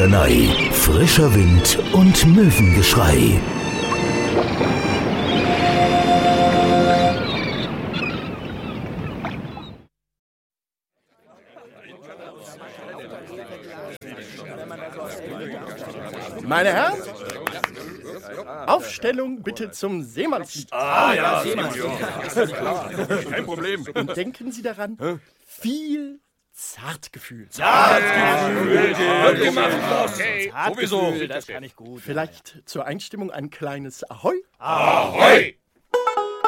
Norderney, frischer Wind und Möwengeschrei. Meine Herren, Aufstellung bitte zum Seemannslied. Ja, kein Problem. Und denken Sie daran, viel Zartgefühl. Wird gemacht, Boss. Sowieso. Das kann ich gut. Vielleicht zur Einstimmung ein kleines Ahoi. Ahoi!